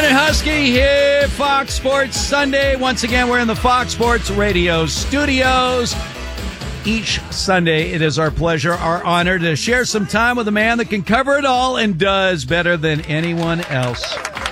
Morning Husky here, Fox Sports Sunday. Once again, we're in the Fox Sports Radio studios. Each Sunday, it is our pleasure, our honor to share some time with a man that can cover it all and does better than anyone else.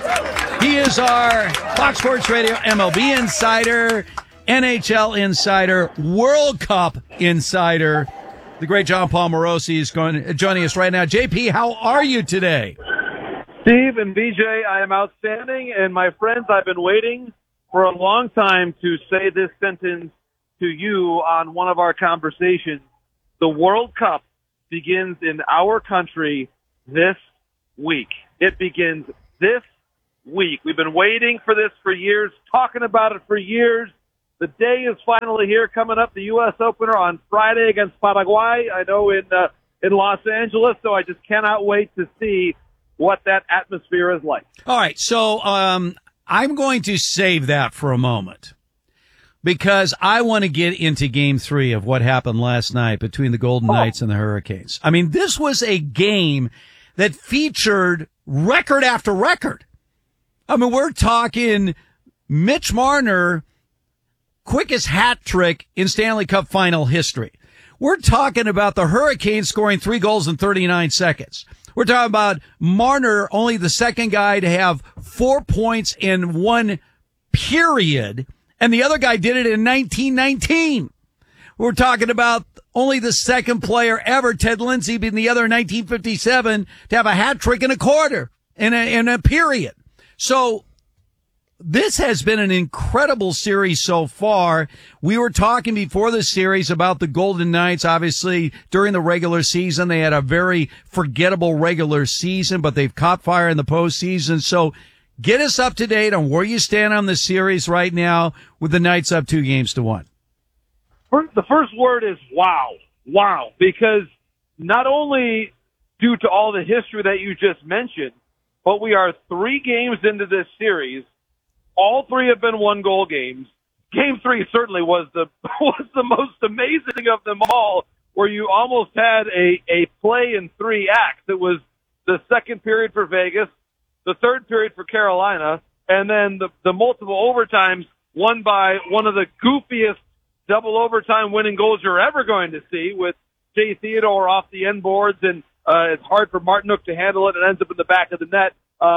He is our Fox Sports Radio MLB insider, NHL insider, World Cup insider. The great John Paul Morosi is joining us right now. JP, how are you today? Steve and BJ, I am outstanding, and my friends, I've been waiting for a long time to say this sentence to you on one of our conversations. The World Cup begins in our country this week. It begins this week. We've been waiting for this for years, talking about it for years. The day is finally here, coming up, the U.S. opener on Friday against Paraguay, I know in Los Angeles, so I just cannot wait to see what that atmosphere is like. All right, so I'm going to save that for a moment because I want to get into Game 3 of what happened last night between the Golden Knights and the Hurricanes. I mean, this was a game that featured record after record. I mean, we're talking Mitch Marner, quickest hat trick in Stanley Cup final history. We're talking about the Hurricanes scoring 3 goals in 39 seconds. We're talking about Marner, only the second guy to have 4 points in one period, and the other guy did it in 1919. We're talking about only the second player ever, Ted Lindsay, being the other in 1957, to have a hat trick in a quarter, in a period. So this has been an incredible series so far. We were talking before the series about the Golden Knights. Obviously, during the regular season, they had a very forgettable regular season, but they've caught fire in the postseason. So get us up to date on where you stand on the series right now with the Knights up 2-1. The first word is wow. Wow. Because not only due to all the history that you just mentioned, but we are 3 games into this series. All 3 have been 1-goal games. Game 3 certainly was the most amazing of them all, where you almost had a play in 3 acts. It was the second period for Vegas, the third period for Carolina, and then the multiple overtimes won by one of the goofiest double overtime winning goals you're ever going to see, with Jay Theodore off the end boards, and it's hard for Martinook to handle it. It ends up in the back of the net.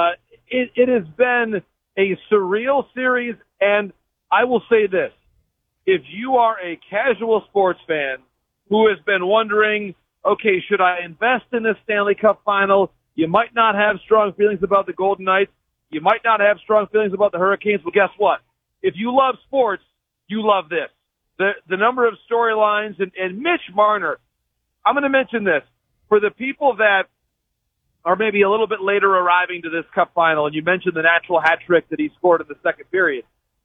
It has been a surreal series, and I will say this. If you are a casual sports fan who has been wondering, okay, should I invest in this Stanley Cup final? You might not have strong feelings about the Golden Knights. You might not have strong feelings about the Hurricanes. Well, guess what? If you love sports, you love this. The number of storylines, and Mitch Marner, I'm going to mention this. For the people that are maybe a little bit later arriving to this Cup final, and you mentioned the natural hat trick that he scored in the second period.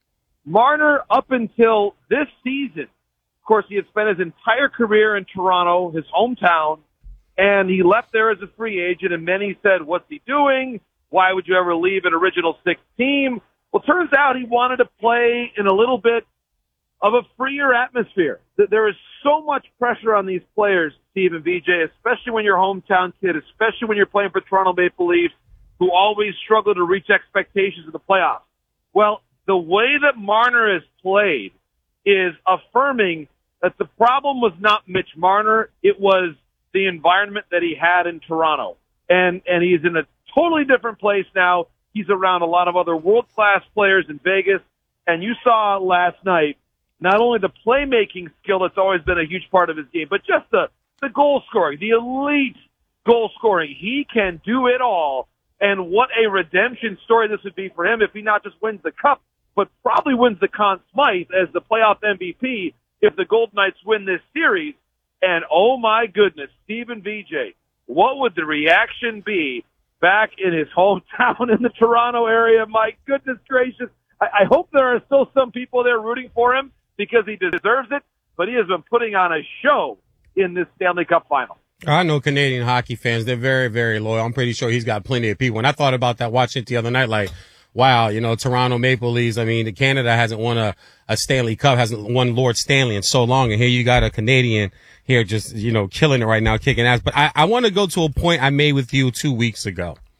Marner, up until this season, of course, he had spent his entire career in Toronto, his hometown, and he left there as a free agent, and many said, what's he doing? Why would you ever leave an original 6 team? Well, it turns out he wanted to play in a little bit of a freer atmosphere. There is so much pressure on these players, Steve and VJ, especially when you're a hometown kid, especially when you're playing for Toronto Maple Leafs, who always struggle to reach expectations in the playoffs. Well, the way that Marner has played is affirming that the problem was not Mitch Marner, it was the environment that he had in Toronto. And he's in a totally different place now. He's around a lot of other world-class players in Vegas. And you saw last night not only the playmaking skill that's always been a huge part of his game, but just the goal scoring, the elite goal scoring. He can do it all. And what a redemption story this would be for him if he not just wins the Cup, but probably wins the Conn Smythe as the playoff MVP if the Golden Knights win this series. And oh my goodness, Stephen VJ, what would the reaction be back in his hometown in the Toronto area? My goodness gracious. I hope there are still some people there rooting for him because he deserves it, but he has been putting on a show in this Stanley Cup final. I know Canadian hockey fans, they're very, very loyal. I'm pretty sure he's got plenty of people. And I thought about that watching it the other night, like, wow, Toronto Maple Leafs, I mean, Canada hasn't won a Stanley Cup, hasn't won Lord Stanley in so long. And here you got a Canadian here just, killing it right now, kicking ass. But I want to go to a point I made with you 2 weeks ago.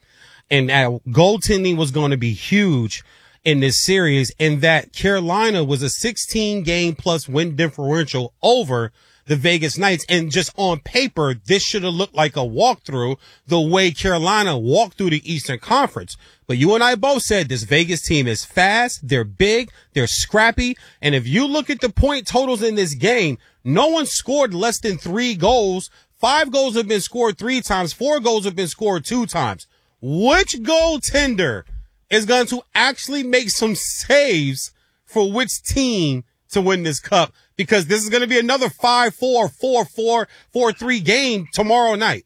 and goaltending was going to be huge in this series, and that Carolina was a 16-game plus win differential over the Vegas Knights. And just on paper, this should have looked like a walkthrough the way Carolina walked through the Eastern Conference. But you and I both said this Vegas team is fast, they're big, they're scrappy. And if you look at the point totals in this game, no one scored less than 3 goals. 5 goals have been scored 3 times. 4 goals have been scored 2 times. Which goaltender is going to actually make some saves for which team to win this cup? Because this is going to be another 5-4, 4-4, 4-3 game tomorrow night.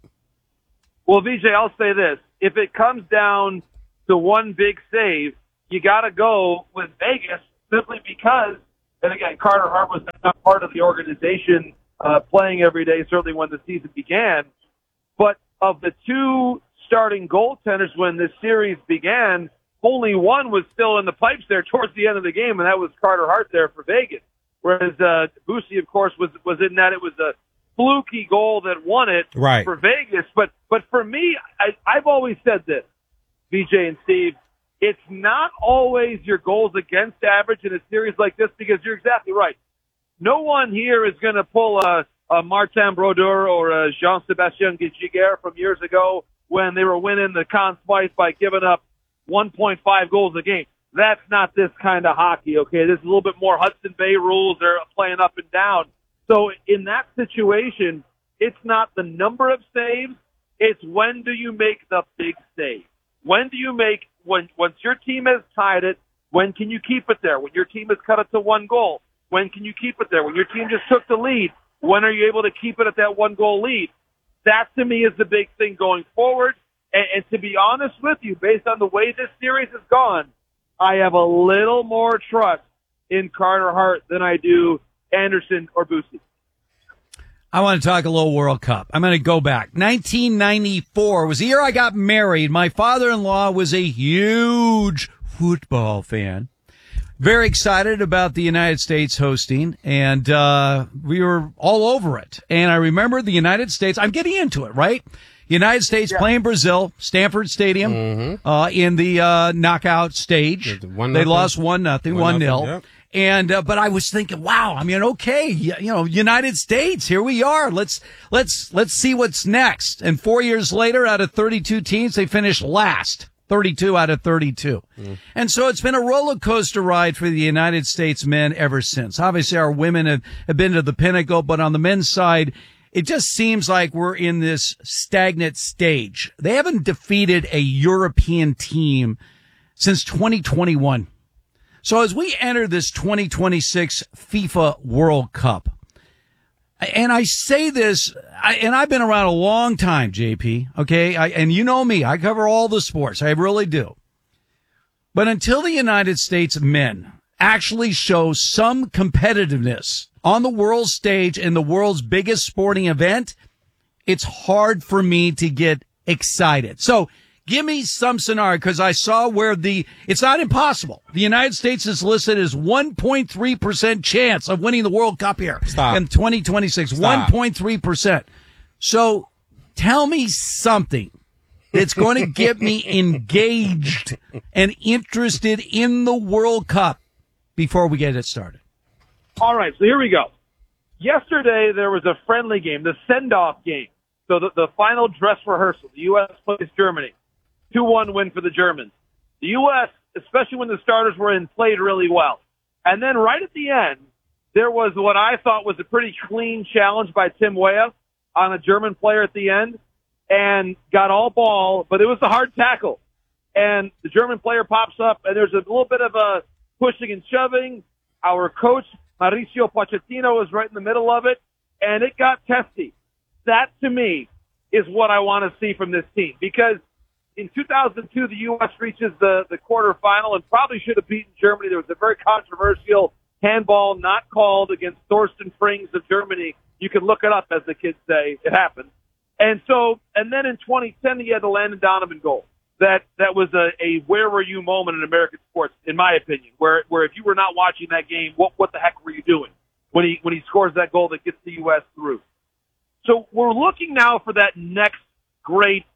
Well, VJ, I'll say this. If it comes down to one big save, you got to go with Vegas simply because, and again, Carter Hart was not part of the organization playing every day, certainly when the season began. But of the 2 starting goaltenders when this series began, only one was still in the pipes there towards the end of the game, and that was Carter Hart there for Vegas. Whereas Bussi, of course, was in that. It was a fluky goal that won it for Vegas. But for me, I've always said this, VJ and Steve, it's not always your goals against average in a series like this, because you're exactly right. No one here is going to pull a Martin Brodeur or a Jean-Sébastien Giguère from years ago when they were winning the Conn Smythe by giving up 1.5 goals a game. That's not this kind of hockey, okay? This is a little bit more Hudson Bay rules. They're playing up and down. So in that situation, it's not the number of saves. It's when do you make the big save? When do you make, once your team has tied it, when can you keep it there? When your team has cut it to 1 goal, when can you keep it there? When your team just took the lead, when are you able to keep it at that 1-goal lead? That, to me, is the big thing going forward. And to be honest with you, based on the way this series has gone, I have a little more trust in Carter Hart than I do Anderson or Bussi. I want to talk a little World Cup. I'm going to go back. 1994 was the year I got married. My father-in-law was a huge football fan. Very excited about the United States hosting, and we were all over it. And I remember the United States, I'm getting into it, right? United States playing Brazil, Stanford Stadium, in the knockout stage. They lost 1-0, 1-0. Yep. And, but I was thinking, wow, I mean, okay, United States, here we are. Let's see what's next. And 4 years later, out of 32 teams, they finished last. 32 out of 32. And so it's been a roller coaster ride for the United States men ever since. Obviously, our women have been to the pinnacle, but on the men's side, it just seems like we're in this stagnant stage. They haven't defeated a European team since 2021. So as we enter this 2026 FIFA World Cup, and I say this, and I've been around a long time, JP, okay? And you know me, I cover all the sports. I really do. But until the United States men actually show some competitiveness on the world stage in the world's biggest sporting event, it's hard for me to get excited. So give me some scenario, because I saw where it's not impossible. The United States is listed as 1.3% chance of winning the World Cup here in 2026. 1.3%. So tell me something that's going to get me engaged and interested in the World Cup before we get it started. All right, so here we go. Yesterday there was a friendly game, the send-off game. So the final dress rehearsal. The U.S. plays Germany. 2-1 win for the Germans. The U.S., especially when the starters were in, played really well. And then right at the end, there was what I thought was a pretty clean challenge by Tim Weah on a German player at the end, and got all ball, but it was a hard tackle. And the German player pops up, and there's a little bit of a pushing and shoving. Our coach, Mauricio Pochettino, was right in the middle of it, and it got testy. That, to me, is what I want to see from this team, because in 2002, the U.S. reaches the quarterfinal and probably should have beaten Germany. There was a very controversial handball not called against Thorsten Frings of Germany. You can look it up, as the kids say. It happened. And then in 2010, he had the Landon Donovan goal. That was a where were you moment in American sports, in my opinion, where if you were not watching that game, what the heck were you doing when he scores that goal that gets the U.S. through? So we're looking now for that next great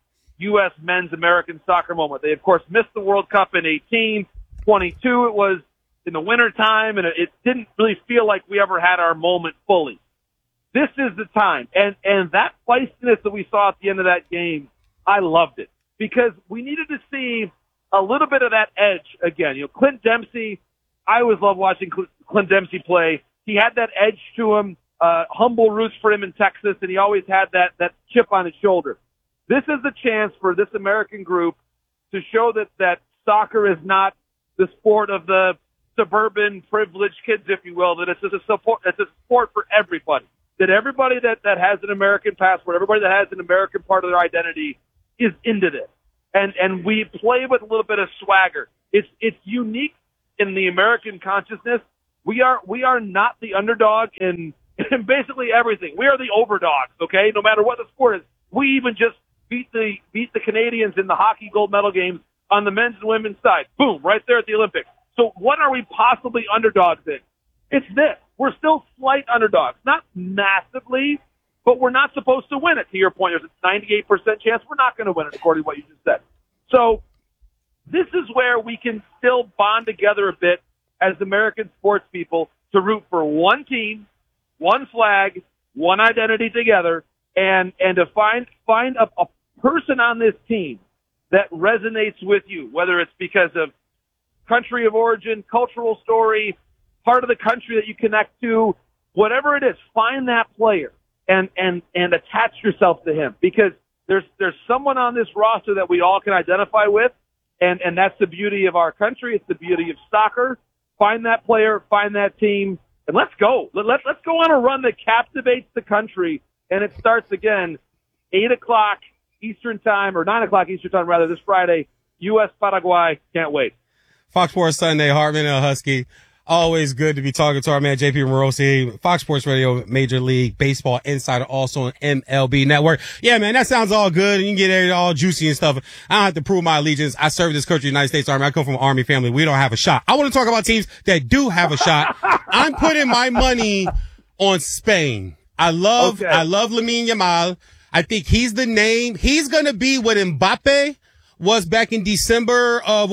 U.S. men's American soccer moment. They, of course, missed the World Cup in 18. 22, it was in the wintertime, and it didn't really feel like we ever had our moment fully. This is the time. And that feistiness that we saw at the end of that game, I loved it. Because we needed to see a little bit of that edge again. You know, Clint Dempsey, I always love watching Clint Dempsey play. He had that edge to him, humble roots for him in Texas, and he always had that chip on his shoulder. This is the chance for this American group to show that soccer is not the sport of the suburban privileged kids, if you will, that it's a sport for everybody. That everybody that has an American passport, everybody that has an American part of their identity is into this. And we play with a little bit of swagger. It's unique in the American consciousness. We are not the underdog in basically everything. We are the overdogs, okay? No matter what the sport is. We even just beat the Canadians in the hockey gold medal games on the men's and women's side. Boom, right there at the Olympics. So what are we possibly underdogs in? It's this. We're still slight underdogs. Not massively, but we're not supposed to win it. To your point, there's a 98% chance we're not going to win it, according to what you just said. So this is where we can still bond together a bit as American sports people to root for one team, one flag, one identity together, and to find a person on this team that resonates with you, whether it's because of country of origin, cultural story, part of the country that you connect to, whatever it is, find that player and attach yourself to him, because there's someone on this roster that we all can identify with, and that's the beauty of our country. It's the beauty of soccer. Find that player, find that team, and let's go. Let's go on a run that captivates the country, and it starts again 8 o'clock Eastern time, or 9 o'clock Eastern time rather, this Friday. U.S. Paraguay. Can't wait. Fox Sports Sunday, Hartman and Husky. Always good to be talking to our man JP Morosi, Fox Sports Radio, Major League Baseball Insider, also on MLB Network. Yeah, man, that sounds all good, and you can get it all juicy and stuff. I don't have to prove my allegiance. I serve this country, United States Army. I come from an Army family. We don't have a shot. I want to talk about teams that do have a shot. I'm putting my money on Spain. I love Lamine Yamal. I think he's the name. He's going to be what Mbappe was back in December of,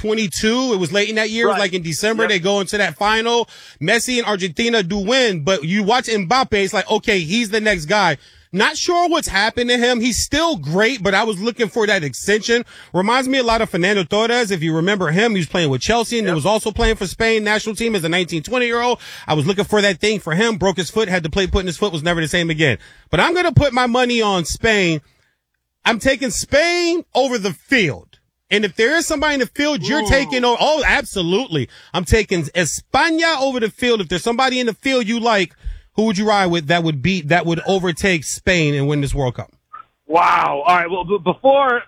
22? It was late in that year. Right. It was like in December. Yep. They go into that final. Messi and Argentina do win, but you watch Mbappe, it's like, okay, he's the next guy. Not sure what's happened to him. He's still great, but I was looking for that extension. Reminds me a lot of Fernando Torres. If you remember him, he was playing with Chelsea and he was also playing for Spain national team as a 19, 20-year-old. I was looking for that thing for him. Broke his foot, had to play putting his foot, was never the same again. But I'm going to put my money on Spain. I'm taking Spain over the field. And if there is somebody in the field, you're taking over. Oh, absolutely. I'm taking España over the field. If there's somebody in the field you like, who would you ride with that would overtake Spain and win this World Cup? Wow. All right. Well, before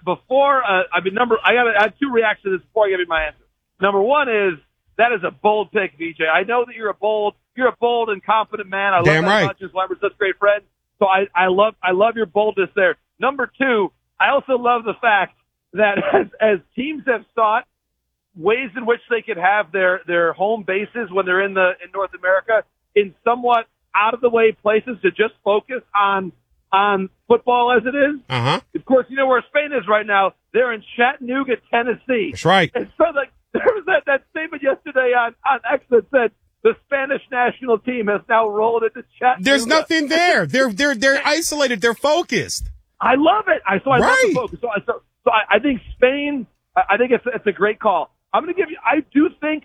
I have two reactions to this before I give you my answer. Number one is that is a bold pick, VJ. I know that you're a bold and confident man. I love that as much as why we're such great friends. So I love your boldness there. Number two, I also love the fact that as teams have sought ways in which they could have their home bases when they're in North America in somewhat out of the way places to just focus on football as it is. Uh-huh. Of course, you know where Spain is right now. They're in Chattanooga, Tennessee. That's right. And so there was that statement yesterday on X that said the Spanish national team has now rolled into Chattanooga. There's nothing there. They're isolated. They're focused. I love it. I love the focus. So I think Spain. I think it's a great call. I'm going to give you. I do think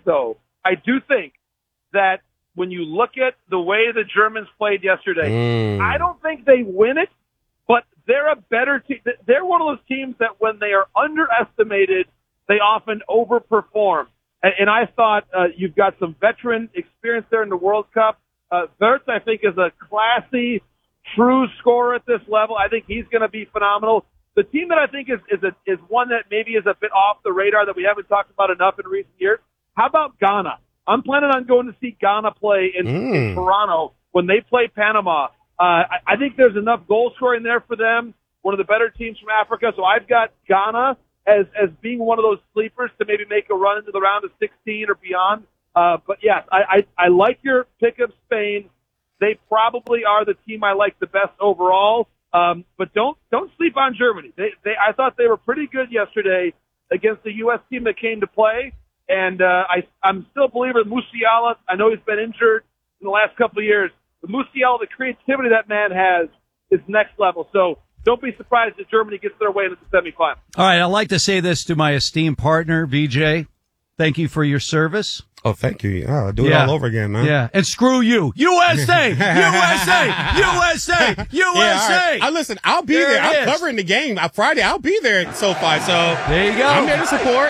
that when you look at the way the Germans played yesterday, I don't think they win it, but they're a better team. They're one of those teams that when they are underestimated, they often overperform. And I thought you've got some veteran experience there in the World Cup. Wirtz, I think, is a classy, true scorer at this level. I think he's going to be phenomenal. The team that I think is one that maybe is a bit off the radar that we haven't talked about enough in recent years. How about Ghana? I'm planning on going to see Ghana play in Toronto when they play Panama. I think there's enough goal scoring there for them. One of the better teams from Africa. So I've got Ghana as being one of those sleepers to maybe make a run into the round of 16 or beyond. But yes, I like your pick of Spain. They probably are the team I like the best overall. But don't sleep on Germany. I thought they were pretty good yesterday against the U.S. team that came to play. And I'm still a believer in Musiala. I know he's been injured in the last couple of years. The Musiala, the creativity that man has is next level. So don't be surprised if Germany gets their way into the semifinal. All right, I'd like to say this to my esteemed partner, VJ. Thank you for your service. Oh, thank you. I'll do it all over again, man. Yeah, and screw you. USA! USA! USA! USA! Yeah, right. Listen, I'll be there. I'm covering the game. Friday, I'll be there at SoFi. So there you go. I'm there to support.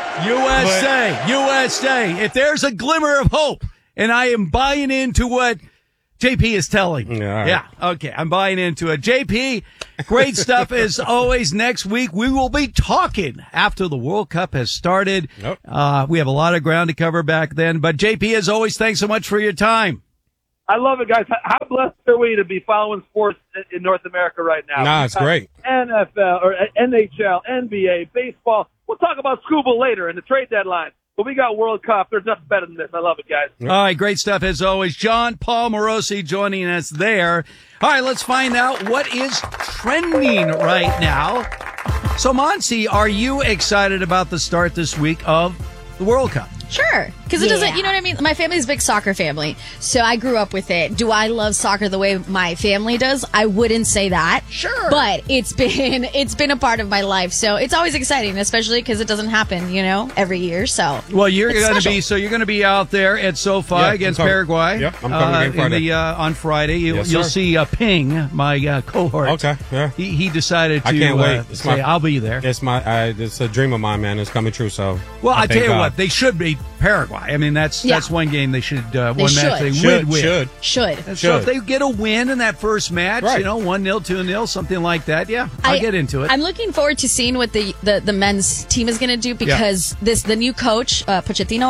USA! USA! If there's a glimmer of hope, and I am buying into what JP is telling me. Yeah, okay. I'm buying into it. JP, great stuff as always. Next week, we will be talking after the World Cup has started. Yep. We have a lot of ground to cover back then. But JP, as always, thanks so much for your time. I love it, guys. How blessed are we to be following sports in North America right now? Nah, it's great. NFL, or NHL, NBA, baseball. We'll talk about scuba later in the trade deadline. But we got World Cup. There's nothing better than this. I love it, guys. All right, great stuff as always. John Paul Morosi joining us there. All right, let's find out what is trending right now. So, Monty, are you excited about the start this week of the World Cup? Sure, because it doesn't, you know what I mean? My family's a big soccer family, so I grew up with it. Do I love soccer the way my family does? I wouldn't say that. Sure. But it's been a part of my life, so it's always exciting, especially because it doesn't happen, every year, so. Well, you're going to be out there at SoFi against Paraguay. Yep, I'm coming Friday. On Friday. You'll see Ping, my cohort. Okay, yeah. He decided to I can't wait. say, I'll be there. It's a dream of mine, man. It's coming true, so. Well, I tell you what, they should be Paraguay. I mean, that's one game they should match they would win. Should. So if they get a win in that first match, 1-0, 2-0, something like that, I'll get into it. I'm looking forward to seeing what the men's team is going to do because the new coach, Pochettino,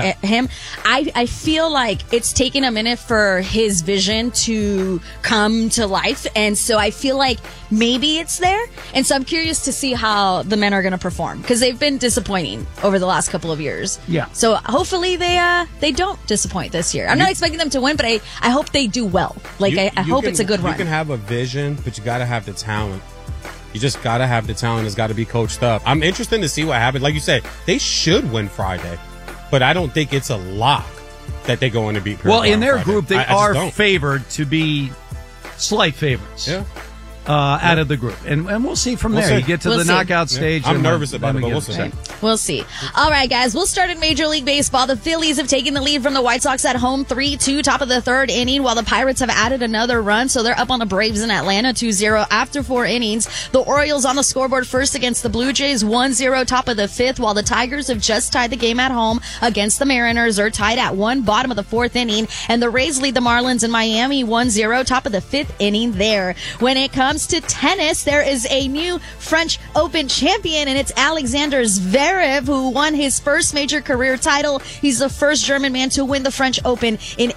I feel like it's taken a minute for his vision to come to life, and so I feel like maybe it's there, and so I'm curious to see how the men are going to perform because they've been disappointing over the last couple of years. Yeah. So hopefully they don't disappoint this year. I'm not expecting them to win, but I hope they do well. I hope it's a good run. You can have a vision, but you got to have the talent. You just got to have the talent. It's got to be coached up. I'm interested to see what happens. Like you said, they should win Friday, but I don't think it's a lock that they're going to beat Paraguay. Well, in their Friday. group, they are favored to be slight favorites. Yeah. Out of the group. And we'll see from there. You get to the knockout stage. I'm nervous about it, but we'll see. Right. We'll see. All right, guys. We'll start in Major League Baseball. The Phillies have taken the lead from the White Sox at home 3-2, top of the third inning, while the Pirates have added another run, so they're up on the Braves in Atlanta 2-0 after 4 innings. The Orioles on the scoreboard first against the Blue Jays 1-0, top of the fifth, while the Tigers have just tied the game at home against the Mariners. They're tied at 1, bottom of the fourth inning, and the Rays lead the Marlins in Miami 1-0, top of the fifth inning there. When it comes to tennis, there is a new French Open champion, and it's Alexander Zverev, who won his first major career title. He's the first German man to win the French Open in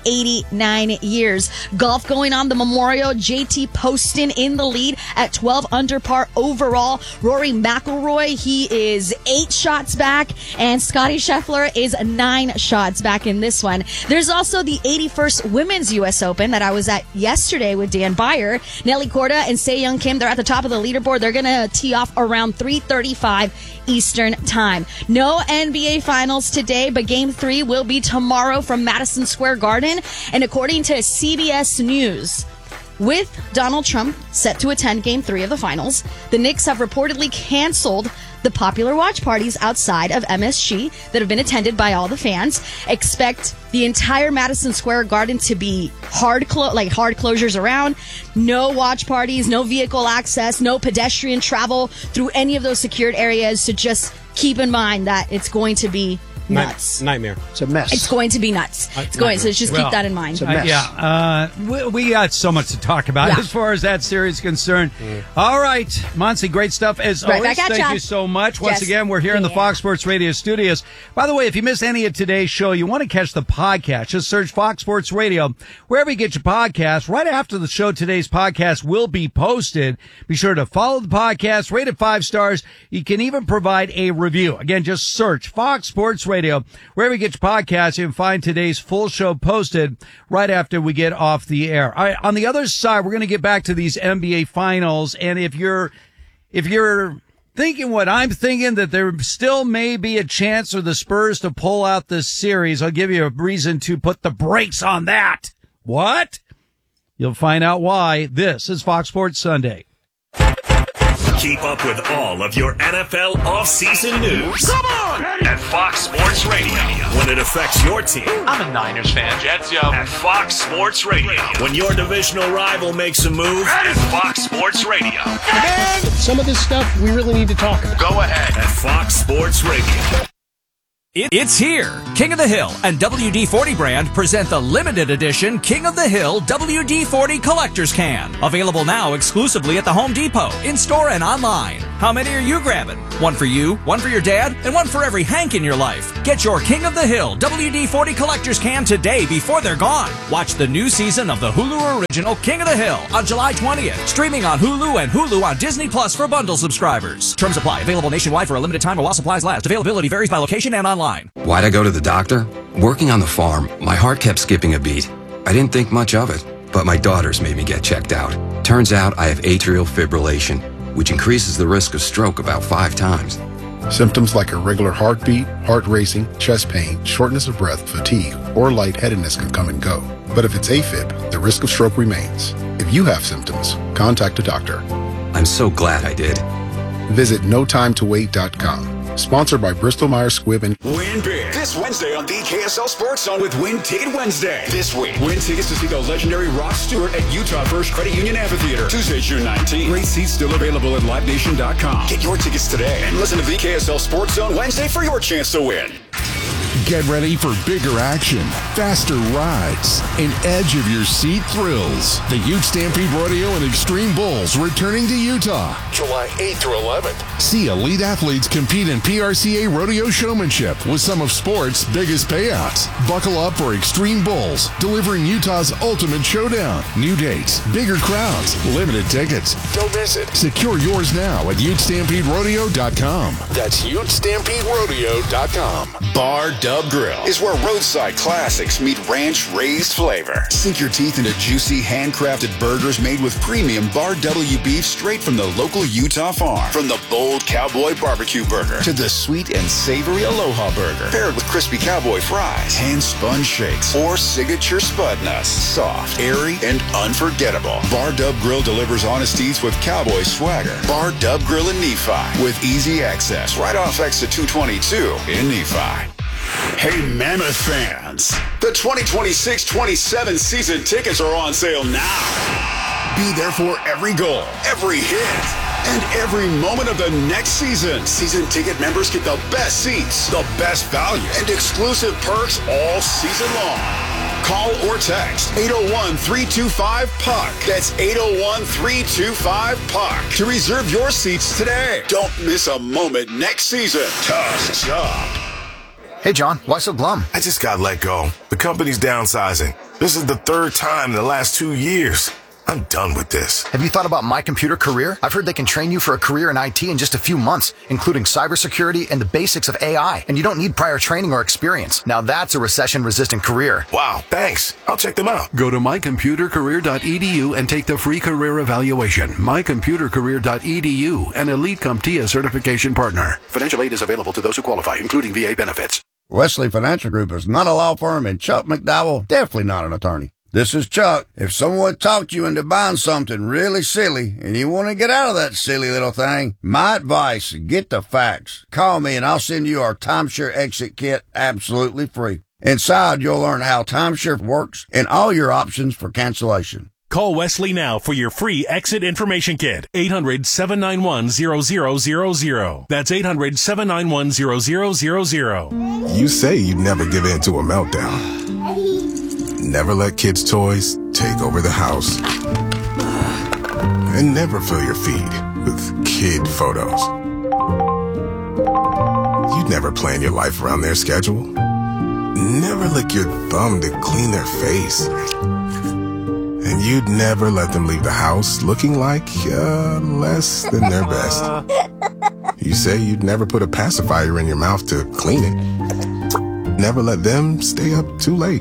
89 years. Golf going on, the Memorial, JT Poston in the lead at 12 under par overall. Rory McIlroy, he is 8 shots back, and Scottie Scheffler is 9 shots back in this one. There's also the 81st Women's U.S. Open that I was at yesterday with Dan Beyer. Nelly Korda and Se Young Kim, they're at the top of the leaderboard. They're going to tee off around 3:35 Eastern time. No NBA Finals today, but Game 3 will be tomorrow from Madison Square Garden. And according to CBS News, with Donald Trump set to attend Game 3 of the Finals, the Knicks have reportedly canceled the popular watch parties outside of MSG that have been attended by all the fans. Expect the entire Madison Square Garden to be hard closures around. No watch parties, no vehicle access, no pedestrian travel through any of those secured areas. So just keep in mind that it's going to be nuts. Nightmare. It's a mess. It's going to be nuts. It's going. So just keep that in mind. It's a mess. We got so much to talk about as far as that series is concerned. All right, Monty, great stuff as always. Thank you so much. Once again, we're here in the Fox Sports Radio studios. By the way, if you missed any of today's show, you want to catch the podcast, just search Fox Sports Radio wherever you get your podcast. Right after the show, today's podcast will be posted. Be sure to follow the podcast, rate it 5 stars. You can even provide a review. Again, just search Fox Sports Radio Radio. Wherever you get your podcasts, you can find today's full show posted right after we get off the air. All right, on the other side, we're going to get back to these NBA finals. And if you're thinking what I'm thinking, that there still may be a chance for the Spurs to pull out this series, I'll give you a reason to put the brakes on that. What? You'll find out why. This is Fox Sports Sunday. Keep up with all of your NFL offseason news. Come on! At Fox Sports Radio. When it affects your team. I'm a Niners fan. Jets, yo. At Fox Sports Radio. When your divisional rival makes a move. At Fox Sports Radio. Man, some of this stuff we really need to talk about. Go ahead. At Fox Sports Radio. It's here. King of the Hill and WD-40 brand present the limited edition King of the Hill WD-40 Collector's Can. Available now exclusively at the Home Depot, in-store and online. How many are you grabbing? One for you, one for your dad, and one for every Hank in your life. Get your King of the Hill WD-40 Collector's Can today before they're gone. Watch the new season of the Hulu original King of the Hill on July 20th. Streaming on Hulu and Hulu on Disney Plus for bundle subscribers. Terms apply. Available nationwide for a limited time or while supplies last. Availability varies by location and online. Why'd I go to the doctor? Working on the farm, my heart kept skipping a beat. I didn't think much of it, but my daughters made me get checked out. Turns out I have atrial fibrillation, which increases the risk of stroke about 5 times. Symptoms like irregular heartbeat, heart racing, chest pain, shortness of breath, fatigue, or lightheadedness can come and go. But if it's AFib, the risk of stroke remains. If you have symptoms, contact a doctor. I'm so glad I did. Visit NoTimeToWait.com. Sponsored by Bristol-Myers Squibb and Win big this Wednesday on BKSL Sports Zone with Win Ticket Wednesday. This week, win tickets to see the legendary Rod Stewart at Utah First Credit Union Amphitheater. Tuesday, June 19th. Great seats still available at LiveNation.com. Get your tickets today and listen to BKSL Sports Zone Wednesday for your chance to win. Get ready for bigger action, faster rides, and edge of your seat thrills. The Ute Stampede Rodeo and Extreme Bulls returning to Utah, July 8th through 11th. See elite athletes compete in PRCA rodeo showmanship with some of sports' biggest payouts. Buckle up for Extreme Bulls, delivering Utah's ultimate showdown. New dates, bigger crowds, limited tickets. Don't miss it. Secure yours now at UteStampedeRodeo.com. That's UteStampedeRodeo.com. Bar Dub Grill is where roadside classics meet ranch-raised flavor. Sink your teeth into juicy, handcrafted burgers made with premium Bar W beef straight from the local Utah farm. From the bold cowboy barbecue burger to the sweet and savory Aloha burger, paired with crispy cowboy fries, hand-spun shakes, or signature spud nuts. Soft, airy, and unforgettable. Bar Dub Grill delivers honest eats with cowboy swagger. Bar Dub Grill in Nephi with easy access right off exit 222 in Nephi. Hey, Mammoth fans, the 2026-27 season tickets are on sale now. Be there for every goal, every hit, and every moment of the next season. Season ticket members get the best seats, the best value, and exclusive perks all season long. Call or text 801-325-PUCK. That's 801-325-PUCK to reserve your seats today. Don't miss a moment next season. Tough job. Hey, John, why so glum? I just got let go. The company's downsizing. This is the 3rd time in the last 2 years. I'm done with this. Have you thought about My Computer Career? I've heard they can train you for a career in IT in just a few months, including cybersecurity and the basics of AI. And you don't need prior training or experience. Now that's a recession-resistant career. Wow, thanks. I'll check them out. Go to mycomputercareer.edu and take the free career evaluation. Mycomputercareer.edu, an Elite CompTIA certification partner. Financial aid is available to those who qualify, including VA benefits. Wesley Financial Group is not a law firm, and Chuck McDowell definitely not an attorney. This is Chuck. If someone talked you into buying something really silly and you want to get out of that silly little thing, my advice, get the facts. Call me and I'll send you our timeshare exit kit absolutely free. Inside, you'll learn how timeshare works and all your options for cancellation. Call Wesley now for your free exit information kit. 800-791-0000. That's 800-791-0000. You say you'd never give in to a meltdown. Never let kids' toys take over the house. And never fill your feed with kid photos. You'd never plan your life around their schedule. Never lick your thumb to clean their face. And you'd never let them leave the house looking like less than their best. You say you'd never put a pacifier in your mouth to clean it. Never let them stay up too late.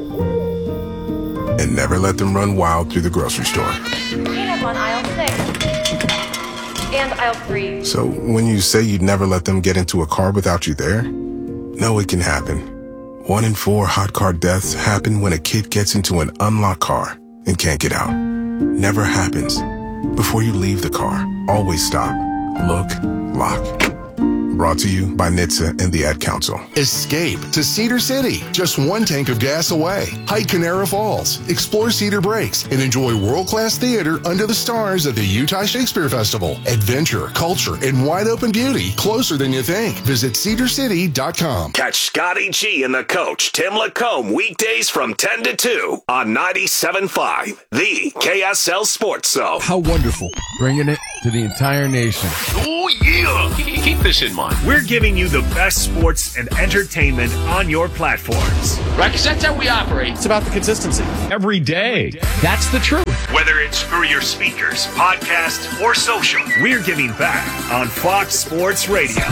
And never let them run wild through the grocery store. Peanuts on aisle 6. And aisle 3. So when you say you'd never let them get into a car without you there, no, it can happen. 1 in 4 hot car deaths happen when a kid gets into an unlocked car and can't get out. Never happens. Before you leave the car, always stop, look, lock. Brought to you by NHTSA and the Ad Council. Escape to Cedar City, just 1 tank of gas away. Hike Canara Falls, explore Cedar Breaks, and enjoy world-class theater under the stars at the Utah Shakespeare Festival. Adventure, culture, and wide-open beauty closer than you think. Visit cedarcity.com. Catch Scotty G and the coach, Tim Lacombe, weekdays from 10 to 2 on 97.5, the KSL Sports Zone. How wonderful, bringing it to the entire nation. Oh, yeah! Keep this in mind. We're giving you the best sports and entertainment on your platforms. Right, because that's how we operate. It's about the consistency. Every day. That's the truth. Whether it's through your speakers, podcast, or social, we're giving back on Fox Sports Radio.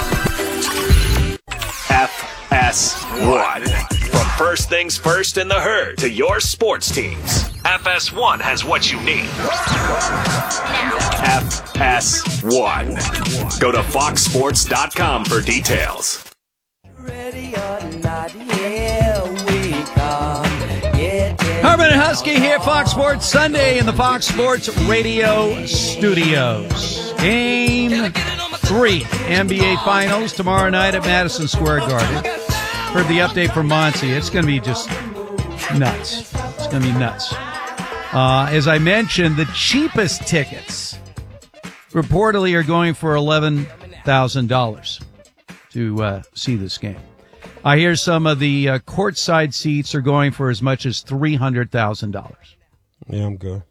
FS1. From first things first in the herd to your sports teams, FS1 has what you need. FS1. Go to foxsports.com for details. Herman and Husky here, Fox Sports Sunday in the Fox Sports Radio studios. Game 3, NBA Finals tomorrow night at Madison Square Garden. Heard the update from Monty. It's going to be just nuts. It's going to be nuts. As I mentioned, the cheapest tickets reportedly are going for $11,000 to see this game. I hear some of the courtside seats are going for as much as $300,000. Yeah, I'm good.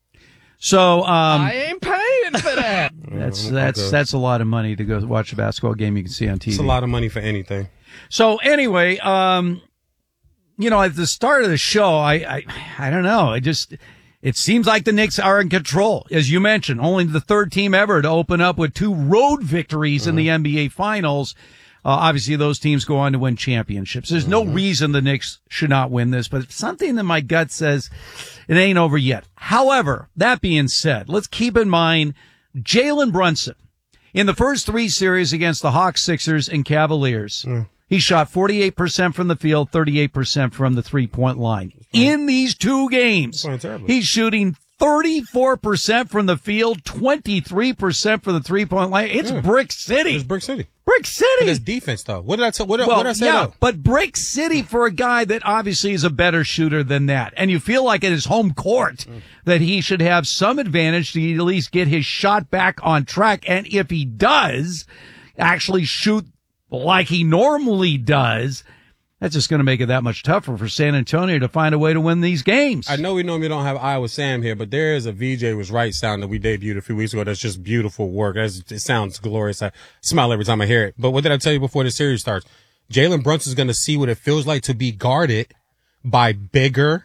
So I ain't paying for that. That's a lot of money to go watch a basketball game you can see on TV. It's a lot of money for anything. So anyway, at the start of the show, I don't know. It seems like the Knicks are in control. As you mentioned, only the third team ever to open up with 2 road victories in the NBA Finals. Obviously, those teams go on to win championships. There's no reason the Knicks should not win this, but something in my gut says it ain't over yet. However, that being said, let's keep in mind Jalen Brunson. In the first 3 series against the Hawks, Sixers, and Cavaliers, he shot 48% from the field, 38% from the three-point line. In these 2 games, he's shooting 34% from the field, 23% from the three-point line. It's Brick City. It's Brick City. Brick City. But it's defense, though. What did I say? What did I say? Yeah, though? but Brick City for a guy that obviously is a better shooter than that. And you feel like at his home court that he should have some advantage to at least get his shot back on track. And if he does actually shoot like he normally does, that's just going to make it that much tougher for San Antonio to find a way to win these games. I know we normally don't have Iowa Sam here, but there is a VJ Was Right sound that we debuted a few weeks ago that's just beautiful work. It sounds glorious. I smile every time I hear it. But what did I tell you before the series starts? Jalen Brunson's going to see what it feels like to be guarded by bigger,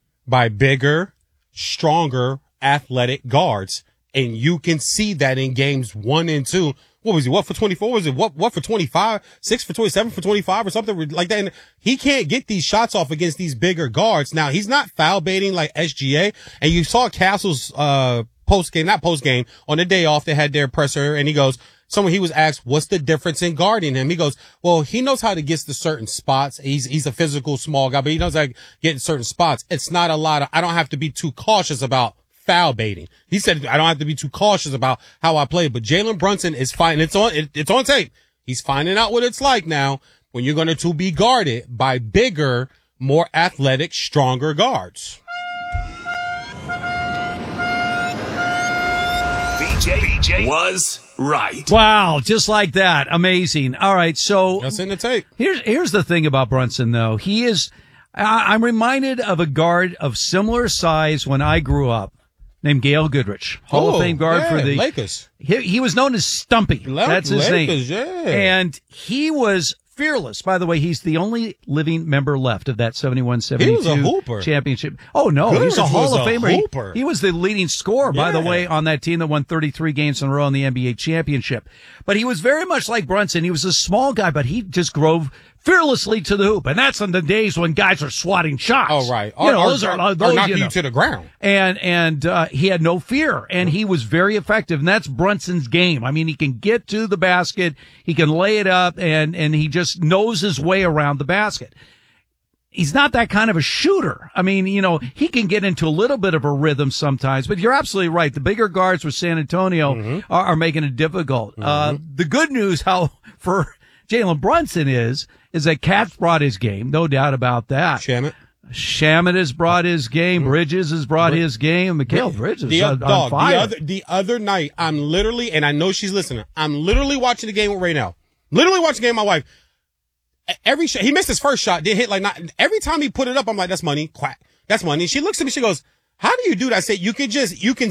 stronger, athletic guards. And you can see that in games 1 and 2. What was he? What for 24? Was it what for 25? 6 for 27 for 25 or something like that? And he can't get these shots off against these bigger guards. Now, he's not foul baiting like SGA. And you saw Castle's, not post game, on the day off, they had their presser and he was asked, what's the difference in guarding him? He goes, well, he knows how to get to certain spots. He's a physical small guy, but he knows how to get in certain spots. It's not a lot I don't have to be too cautious about foul baiting. He said, I don't have to be too cautious about how I play, but Jalen Brunson is finding, it's on tape. He's finding out what it's like now when you're going to be guarded by bigger, more athletic, stronger guards. VJ was right. Wow, just like that. Amazing. All right, so that's in the tape. Here's the thing about Brunson, though. I'm reminded of a guard of similar size when I grew up, named Gail Goodrich, Hall of Fame guard for the Lakers. He was known as Stumpy. That's his Lakers, name. Yeah. And he was fearless. By the way, he's the only living member left of that 71-72 he was a hooper. championship. Oh, no, Goodrich he's a Hall of Famer. Hooper. He was the leading scorer, by the way, on that team that won 33 games in a row in the NBA championship. But he was very much like Brunson. He was a small guy, but he just drove fearlessly to the hoop. And that's in the days when guys are swatting shots. Oh, right. Those are knocking you to the ground. And he had no fear, and he was very effective. And that's Brunson's game. I mean, he can get to the basket, he can lay it up, and he just knows his way around the basket. He's not that kind of a shooter. I mean, he can get into a little bit of a rhythm sometimes, but you're absolutely right. The bigger guards for San Antonio are making it difficult. The good news, for Jalen Brunson is that Cat's brought his game, no doubt about that. Shamet has brought his game. Bridges has brought his game. Mikal Bridges is on fire. The other night, I'm literally, and I know she's listening, I'm literally watching the game with Ray now. Literally watching the game with my wife. Every shot, he missed his first shot, didn't hit every time he put it up, I'm like, that's money. Quack. That's money. She looks at me, she goes, how do you do that? I say, you can see,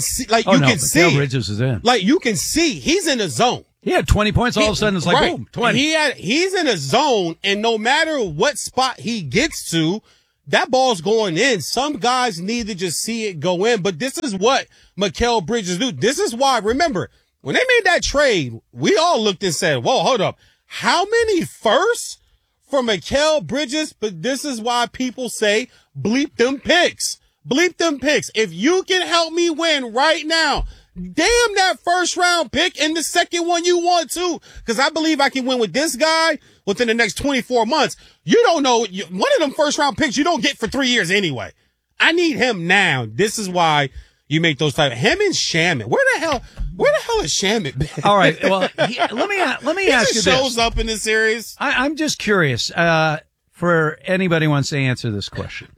Mikal Bridges is in. Like, you can see, he's in the zone. He had 20 points, all of a sudden it's like, boom, 20. He's in a zone, and no matter what spot he gets to, that ball's going in. Some guys need to just see it go in, but this is what Mikal Bridges do. This is why, remember, when they made that trade, we all looked and said, whoa, hold up. How many firsts for Mikal Bridges? But this is why people say, bleep them picks. Bleep them picks. If you can help me win right now, damn that first round pick and the second one you want to. Because I believe I can win with this guy within the next 24 months. You don't know. One of them first round picks you don't get for 3 years anyway. I need him now. This is why you make those type. Him and Shamet. Where the hell is Shamet been? All right. Well, let me ask you this. He shows up in this series. I'm just curious, for anybody who wants to answer this question.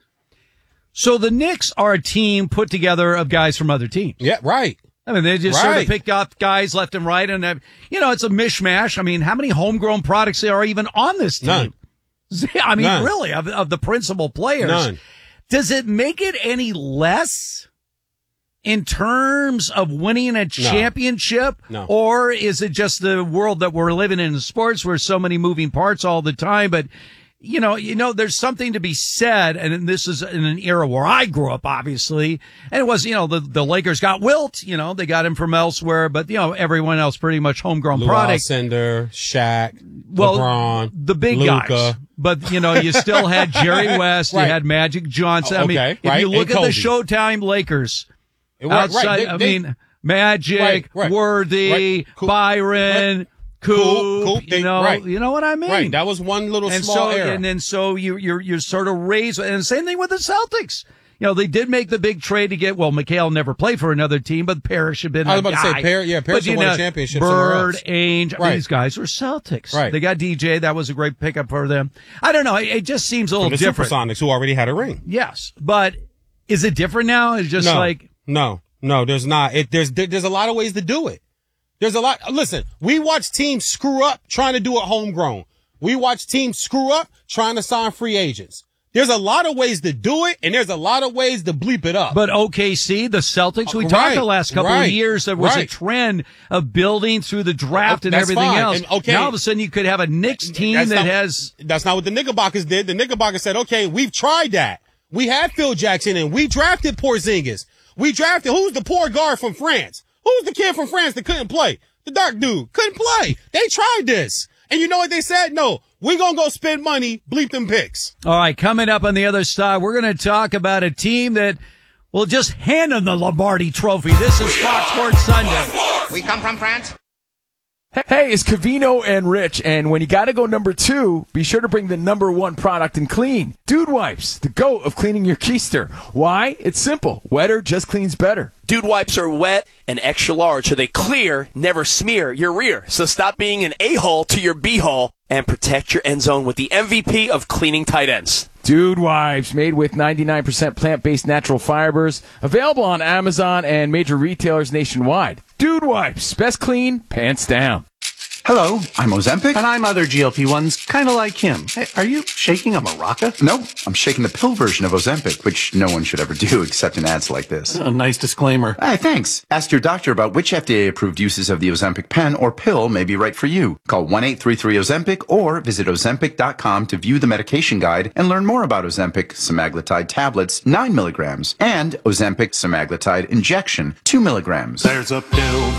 So the Knicks are a team put together of guys from other teams. Yeah, right. I mean, they just sort of pick up guys left and right, and it's a mishmash. I mean, how many homegrown products there are even on this team? None. I mean, really, of the principal players. None. Does it make it any less in terms of winning a championship? No. Or is it just the world that we're living in sports where so many moving parts all the time? But there's something to be said, and this is in an era where I grew up, obviously, and it was, the Lakers got Wilt, they got him from elsewhere, but, everyone else pretty much homegrown product. Alcindor, Shaq, LeBron, the big Luka. guys. But, you still had Jerry West, you had Magic Johnson. If you look at the Showtime Lakers, outside, Magic, Worthy, Byron, Coop, you know what I mean? Right. That was one little small error. And then you're sort of raised, and same thing with the Celtics. They did make the big trade to get, Mikal never played for another team, but Parrish had been I was about to say, Parrish won a championship somewhere else. Bird, Ainge, these guys were Celtics. Right. They got DJ. That was a great pickup for them. I don't know. It just seems a little different. The Supersonics, who already had a ring. Yes. But is it different now? It's just No, there's not. There's a lot of ways to do it. There's a lot. Listen, we watch teams screw up trying to do it homegrown. We watch teams screw up trying to sign free agents. There's a lot of ways to do it, and there's a lot of ways to bleep it up. But OKC, the Celtics, we talked the last couple of years, there was a trend of building through the draft and everything else. And, now all of a sudden you could have a Knicks team That's not what the Knickerbockers did. The Knickerbockers said, okay, we've tried that. We had Phil Jackson, and we drafted Porzingis. We drafted, who's the poor guard from France? Who's the kid from France that couldn't play? The dark dude couldn't play. They tried this. And you know what they said? No, we're going to go spend money, bleep them picks. All right, coming up on the other side, we're going to talk about a team that will just hand them the Lombardi Trophy. This is Fox Sports Sunday. We come from France. Hey, it's Covino and Rich, and when you gotta go number 2, be sure to bring the number 1 product in clean. Dude Wipes, the GOAT of cleaning your keister. Why? It's simple. Wetter just cleans better. Dude Wipes are wet and extra large, so they clear, never smear your rear. So stop being an a-hole to your b-hole and protect your end zone with the MVP of cleaning tight ends. Dude Wipes, made with 99% plant-based natural fibers, available on Amazon and major retailers nationwide. Dude Wipes, best clean, pants down. Hello, I'm Ozempic. And I'm other GLP-1s, kind of like him. Hey, are you shaking a maraca? No, I'm shaking the pill version of Ozempic, which no one should ever do except in ads like this. A nice disclaimer. Hey, thanks. Ask your doctor about which FDA-approved uses of the Ozempic pen or pill may be right for you. Call 1-833-OZEMPIC or visit Ozempic.com to view the medication guide and learn more about Ozempic semaglutide tablets, 9 milligrams, and Ozempic semaglutide injection, 2 milligrams. There's a pill version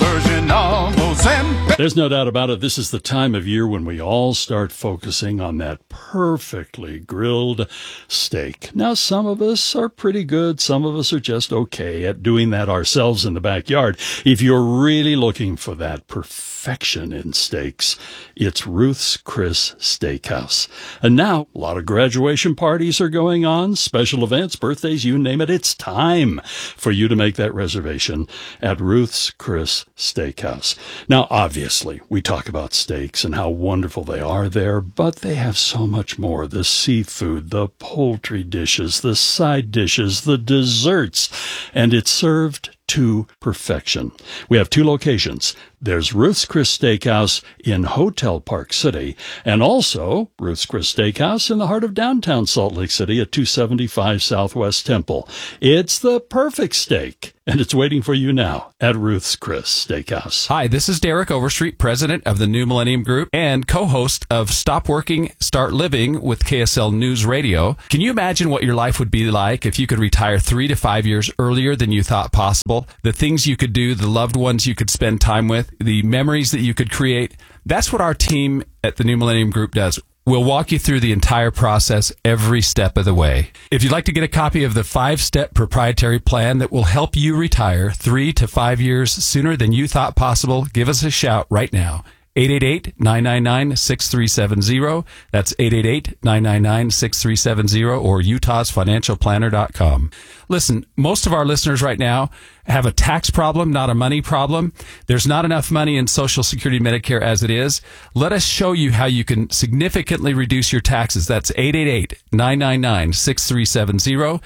of Ozempic. There's no doubt about it. This is the time of year when we all start focusing on that perfectly grilled steak. Now, some of us are pretty good. Some of us are just okay at doing that ourselves in the backyard. If you're really looking for that perfection in steaks, it's Ruth's Chris Steakhouse. And now, a lot of graduation parties are going on, special events, birthdays, you name it. It's time for you to make that reservation at Ruth's Chris Steakhouse. Now, obviously, we talk about steaks and how wonderful they are there, but they have so much more. The seafood, the poultry dishes, the side dishes, the desserts, and it's served to perfection. We have 2 locations. There's Ruth's Chris Steakhouse in Hotel Park City, and also Ruth's Chris Steakhouse in the heart of downtown Salt Lake City at 275 Southwest Temple. It's the perfect steak, and it's waiting for you now at Ruth's Chris Steakhouse. Hi, this is Derek Overstreet, president of the New Millennium Group and co-host of Stop Working, Start Living with KSL News Radio. Can you imagine what your life would be like if you could retire 3 to 5 years earlier than you thought possible? The things you could do, the loved ones you could spend time with, the memories that you could create. That's what our team at the New Millennium Group does. We'll walk you through the entire process every step of the way. If you'd like to get a copy of the 5-step proprietary plan that will help you retire 3 to 5 years sooner than you thought possible, give us a shout right now. 888-999-6370. That's 888-999-6370 or utahsfinancialplanner.com. Listen, most of our listeners right now have a tax problem, not a money problem. There's not enough money in Social Security and Medicare as it is. Let us show you how you can significantly reduce your taxes. That's 888-999-6370.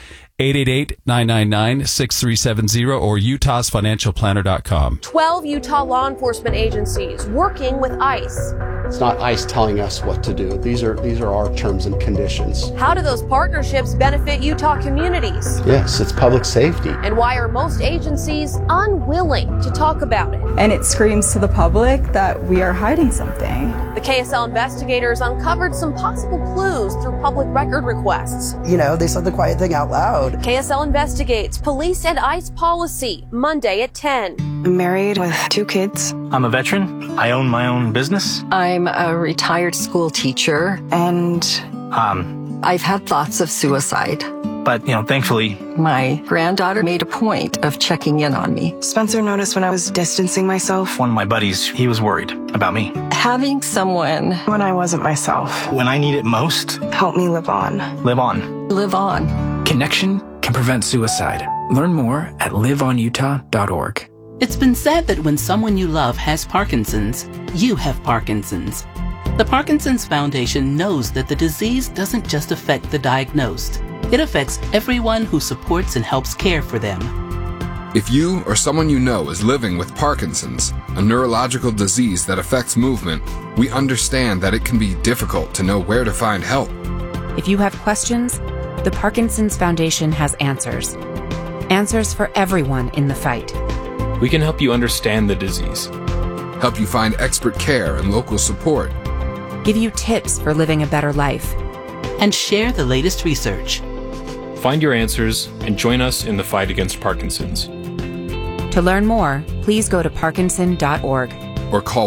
888-999-6370 or utahsfinancialplanner.com. 12 Utah law enforcement agencies working with ICE. It's not ICE telling us what to do. These are our terms and conditions. How do those partnerships benefit Utah communities? Yes, it's public safety. And why are most agencies unwilling to talk about it? And it screams to the public that we are hiding something. The KSL investigators uncovered some possible clues through public record requests. You know, they said the quiet thing out loud. KSL investigates police and ICE policy Monday at 10. I'm married with 2 kids. I'm a veteran. I own my own business. I'm a retired school teacher. And I've had thoughts of suicide. But, thankfully, my granddaughter made a point of checking in on me. Spencer noticed when I was distancing myself. One of my buddies, he was worried about me. Having someone when I wasn't myself. When I need it most. Help me live on. Live on. Live on. Connection can prevent suicide. Learn more at liveonutah.org. It's been said that when someone you love has Parkinson's, you have Parkinson's. The Parkinson's Foundation knows that the disease doesn't just affect the diagnosed. It affects everyone who supports and helps care for them. If you or someone you know is living with Parkinson's, a neurological disease that affects movement, we understand that it can be difficult to know where to find help. If you have questions, the Parkinson's Foundation has answers. Answers for everyone in the fight. We can help you understand the disease. Help you find expert care and local support. Give you tips for living a better life. And share the latest research. Find your answers and join us in the fight against Parkinson's. To learn more, please go to parkinson.org. Or call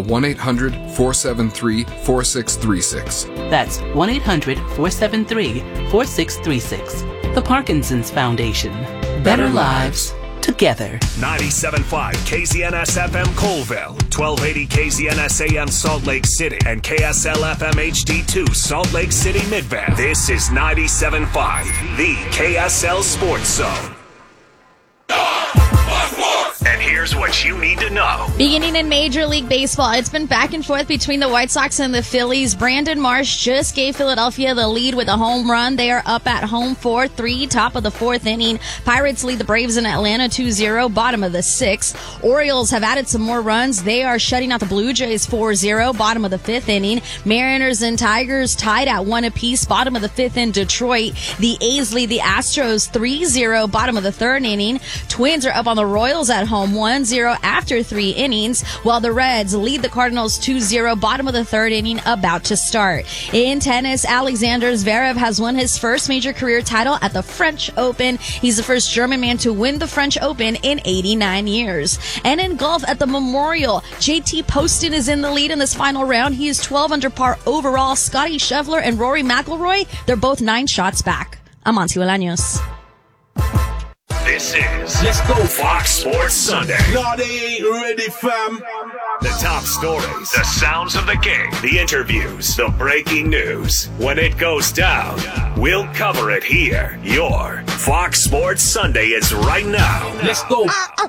1-800-473-4636. That's 1-800-473-4636. The Parkinson's Foundation. Better lives together. 97.5 KZNS FM Colville, 1280 KZNS AM Salt Lake City, and KSL FM HD2 Salt Lake City Midvale. This is 97.5, the KSL Sports Zone. And here's what you need to know. Beginning in Major League Baseball, it's been back and forth between the White Sox and the Phillies. Brandon Marsh just gave Philadelphia the lead with a home run. They are up at home 4-3, top of the 4th inning. Pirates lead the Braves in Atlanta 2-0, bottom of the 6th. Orioles have added some more runs. They are shutting out the Blue Jays 4-0, bottom of the 5th inning. Mariners and Tigers tied at 1 apiece, bottom of the 5th in Detroit. The A's lead the Astros 3-0, bottom of the 3rd inning. Twins are up on the Royals at home 1-0. 1-0 after 3 innings, while the Reds lead the Cardinals 2-0, bottom of the 3rd inning, about to start. In tennis, Alexander Zverev has won his first major career title at the French Open. He's the first German man to win the French Open in 89 years. And in golf at the Memorial, JT Poston is in the lead in this final round. He is 12 under par overall. Scotty Scheffler and Rory McIlroy, they're both 9 shots back. I'm Amancio Bolaños. This is Let's Go Fox Sports Sunday. No, they ain't ready, fam. The top stories, the sounds of the game, the interviews, the breaking news. When it goes down, we'll cover it here. Your Fox Sports Sunday is right now. Let's go.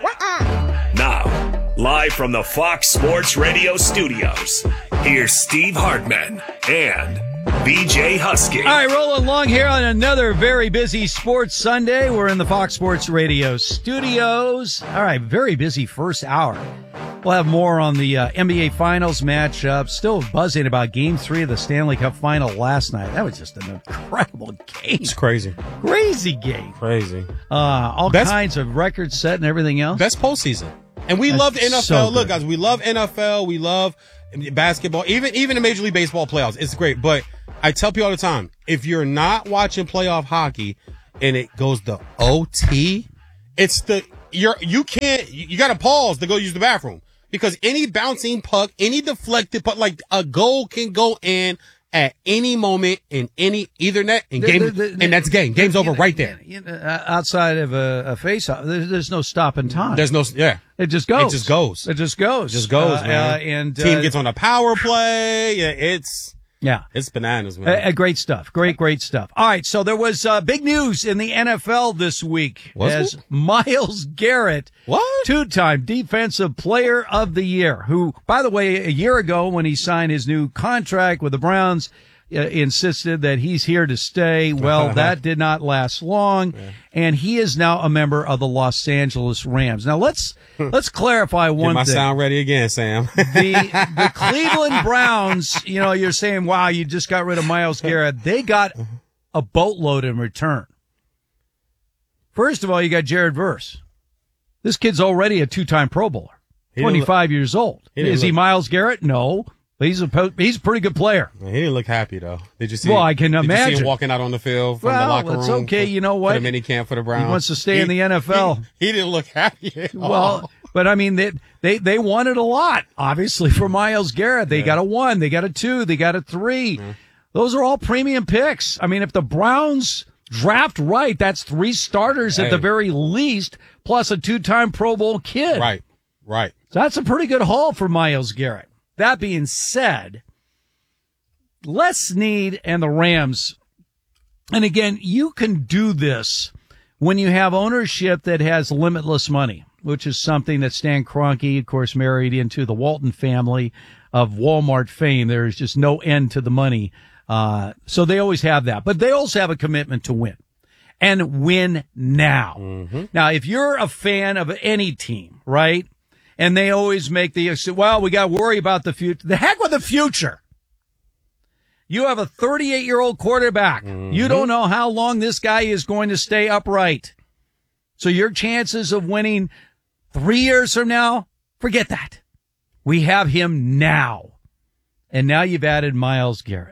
Now, live from the Fox Sports Radio studios, here's Steve Hartman and BJ Husky. All right, rolling along here on another very busy Sports Sunday. We're in the Fox Sports Radio studios. All right, very busy first hour. We'll have more on the NBA Finals matchup. Still buzzing about Game 3 of the Stanley Cup Final last night. That was just an incredible game. It's crazy. Crazy game. Crazy. All kinds of records set and everything else. Best postseason. And we love the NFL. So look, guys, we love NFL. We love basketball. Even the Major League Baseball playoffs. It's great. But I tell people all the time, if you're not watching playoff hockey and it goes to OT, you gotta pause to go use the bathroom. Because any bouncing puck, any deflected puck, like a goal can go in at any moment in any Ethernet and and that's game. Game's over right there. Outside of a face-off, there's no stopping time. There's no, yeah. It just goes. It just goes. It just goes. It just goes, man. And team gets on a power play. Yeah, it's bananas, man. Great stuff. Great stuff. All right, so there was big news in the NFL this week as Myles Garrett, two-time Defensive Player of the Year, who, by the way, a year ago when he signed his new contract with the Browns, insisted that he's here to stay. Well, that did not last long, and he is now a member of the Los Angeles Rams. Now, let's clarify one thing. Get my sound ready again, Sam. The Cleveland Browns, you're saying, wow, you just got rid of Myles Garrett. They got a boatload in return. First of all, you got Jared Verse. This kid's already a 2-time Pro Bowler, 25 years old. Is he Myles Garrett? No. But he's a pretty good player. He didn't look happy, though. Did you see? Well, I can imagine. Did you see him walking out on the field from the locker room? It's okay. You know what? For the mini camp for the Browns. He wants to stay in the NFL. He didn't look happy at all. Well, but I mean, they wanted a lot, obviously, for Myles Garrett. They got a 1, they got a 2, they got a 3. Those are all premium picks. I mean, if the Browns draft right, that's 3 starters at the very least, plus a 2-time Pro Bowl kid. Right. So that's a pretty good haul for Myles Garrett. That being said, Les Snead and the Rams, and again, you can do this when you have ownership that has limitless money, which is something that Stan Kroenke, of course, married into the Walton family of Walmart fame. There is just no end to the money. So they always have that. But they also have a commitment to win and win now. Mm-hmm. Now, if you're a fan of any team, right? And they always make we got to worry about the future. The heck with the future. You have a 38-year-old quarterback. Mm-hmm. You don't know how long this guy is going to stay upright. So your chances of winning 3 years from now, forget that. We have him now. And now you've added Myles Garrett.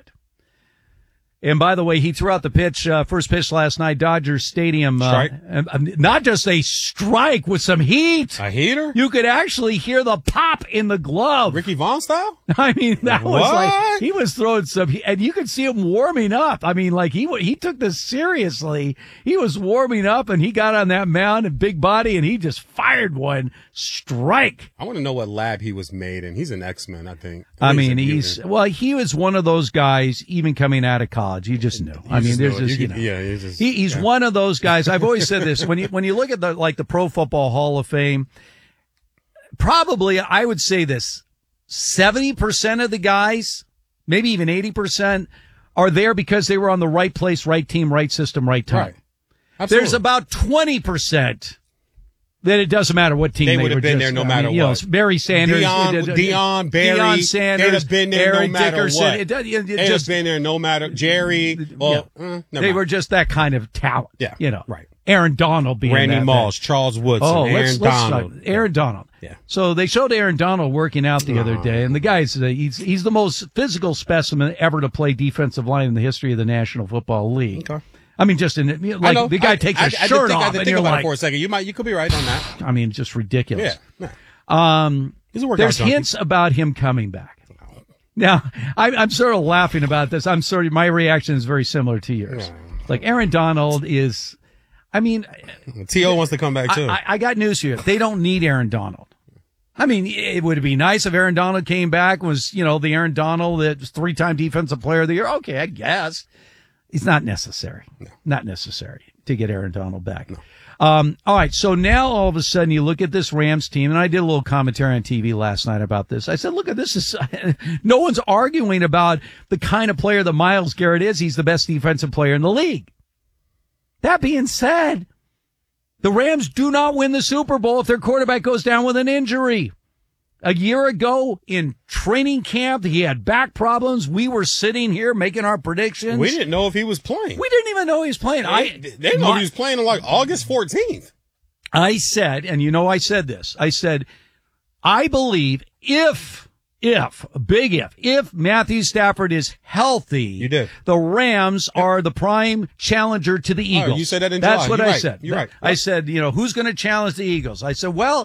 And by the way, he threw out the pitch, first pitch last night, Dodger Stadium. Not just a strike with some heat. A heater? You could actually hear the pop in the glove. Ricky Vaughn style? I mean, that was like, he was throwing some, and you could see him warming up. I mean, like he took this seriously. He was warming up and he got on that mound and big body and he just fired one strike. I want to know what lab he was made in. He's an X-Men, I think. He was one of those guys, even coming out of college. You just knew. He's one of those guys. I've always said this when you look at the Pro Football Hall of Fame. Probably, I would say this: 70% of the guys, maybe even 80%, are there because they were on the right place, right team, right system, right time. Right. Absolutely. There's about 20%. That it doesn't matter what team they would have been there, no matter what. Barry Sanders, Deion, Barry, Deion Sanders, they'd have been there Eric no matter Dickerson. what. They'd have been there no matter. Jerry, they were just that kind of talent. Yeah, you know. Right. Aaron Donald being Randy that Moss, Charles Woodson, Aaron Donald. Aaron Donald. Yeah. So they showed Aaron Donald working out the other day, and the guy's he's the most physical specimen ever to play defensive line in the history of the National Football League. Okay. I mean, just in like the guy takes his shirt off, and you're about like, it for a second. You could be right on that. I mean, just ridiculous. Yeah. He's a workout There's junkie. hints about him coming back. Now, I'm sort of laughing about this. I'm sorry, my reaction is very similar to yours. Like Aaron Donald is, I mean, T.O. wants to come back too. I got news for you. They don't need Aaron Donald. I mean, it would be nice if Aaron Donald came back, was, the Aaron Donald that was 3-time defensive player of the year. Okay, I guess. It's not necessary. No. Not necessary to get Aaron Donald back. No. All right. So now all of a sudden you look at this Rams team, and I did a little commentary on TV last night about this. I said, look at this. No one's arguing about the kind of player that Myles Garrett is. He's the best defensive player in the league. That being said, the Rams do not win the Super Bowl if their quarterback goes down with an injury. A year ago in training camp, he had back problems. We were sitting here making our predictions. We didn't know if he was playing. We didn't even know he was playing. They didn't know he was playing on like August 14th. I said, and I said this. I said, I believe if Matthew Stafford is healthy, the Rams are the prime challenger to the Eagles. You said that in July. That's what I said. You're right. I said, who's going to challenge the Eagles? I said, well,